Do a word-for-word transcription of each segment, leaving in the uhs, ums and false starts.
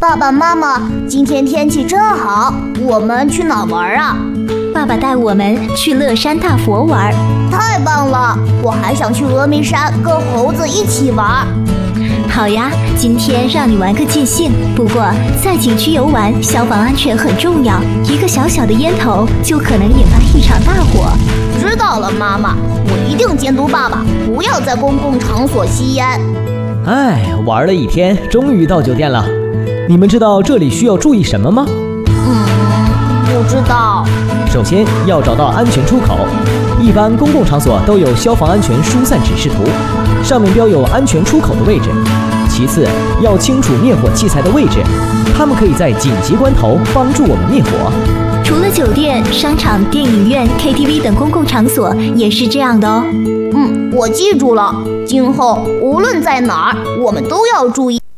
爸爸妈妈，今天天气真好，我们去哪玩啊？ 爸爸带我们去乐山大佛玩。 太棒了！我还想去峨眉山跟猴子一起玩。 好呀，今天让你玩个尽兴。不过在景区游玩，消防安全很重要，一个小小的烟头就可能引发一场大火。 知道了，妈妈，我一定监督爸爸，不要在公共场所吸烟。 哎，玩了一天，终于到酒店了。你们知道这里需要注意什么吗？ 嗯，不知道。 首先要找到安全出口，一般公共场所都有消防安全疏散指示图，上面标有安全出口的位置。其次要清楚灭火器材的位置，它们可以在紧急关头帮助我们灭火。 除了酒店、商场、电影院、K T V 等公共场所也是这样的哦。 嗯，我记住了，今后无论在哪儿，我们都要注意。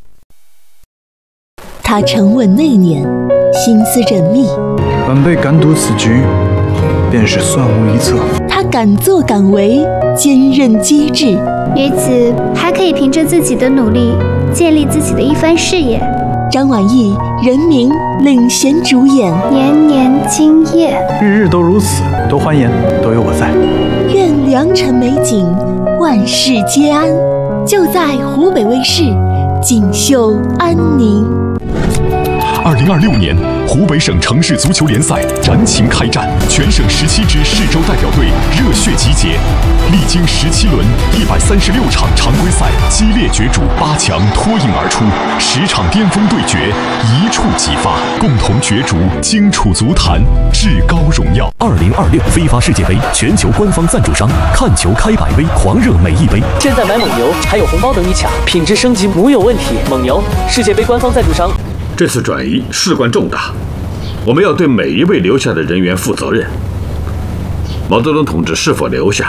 他沉稳内敛，心思缜密。 晚辈敢赌此局，便是算无一策。 他敢作敢为，坚韧机智。 于此还可以凭着自己的努力，建立自己的一番事业。 张晚意人民领衔主演， 年年今夜， 日日都如此，多欢颜，都有我在。 愿良辰美景，万事皆安。就在湖北卫视，锦绣安宁。 二零二六年湖北省城市足球联赛燃情开战，全省十七支市州代表队热血集结，历经十七轮一百三十六场常规赛激烈角逐，八强脱颖而出，十场巅峰对决一触即发，共同角逐荆楚足坛至高荣耀。二零二六非法世界杯全球官方赞助商，看球开百威，狂热每一杯。 现在买蒙牛还有红包等你抢，品质升级无有问题。蒙牛，世界杯官方赞助商。 这次转移事关重大，我们要对每一位留下的人员负责任。毛泽东同志是否留下，